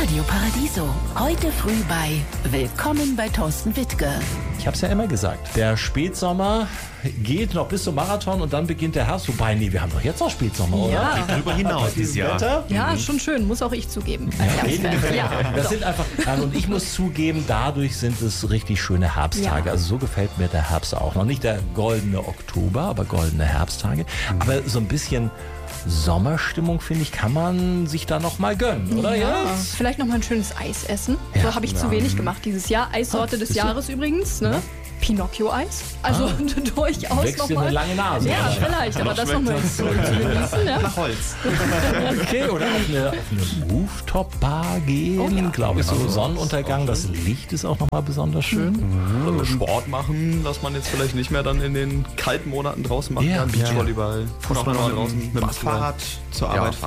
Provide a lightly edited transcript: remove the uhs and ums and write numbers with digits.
Radio Paradiso. Heute früh bei Willkommen bei Thorsten Wittke. Ich habe es ja immer gesagt, der Spätsommer geht noch bis zum Marathon und dann beginnt der Herbst. Wobei, nee, wir haben doch jetzt noch Spätsommer, oder? Ja. Geht drüber hinaus dieses Jahr. Wetter? Ja, schon schön, muss auch ich zugeben. Das sind einfach, und ich muss zugeben, dadurch sind es richtig schöne Herbsttage. Ja. Also so gefällt mir der Herbst auch. Noch nicht der goldene Oktober, aber goldene Herbsttage. Aber so ein bisschen Sommerstimmung, finde ich, kann man sich da noch mal gönnen, oder? Ja, Jetzt? vielleicht noch mal ein schönes Eis essen. Ja. So habe ich zu wenig gemacht dieses Jahr. Eissorte des Jahres übrigens, ne? Pinocchio-Eis. Also durchaus Wächst noch dir eine mal. lange Nase. Ja, oder? vielleicht, aber das noch mal zu genießen. Ja. Nach Holz. Okay, oder auf eine Rooftop-Bar gehen, Oh ja. glaube ich, so Sonnenuntergang. Das Licht ist auch noch mal besonders schön. Sport machen, was man jetzt vielleicht nicht mehr dann in den kalten Monaten draußen machen Ja, kann. Beachvolleyball, Fußball draußen mit dem Fahrrad zur Arbeit fahren.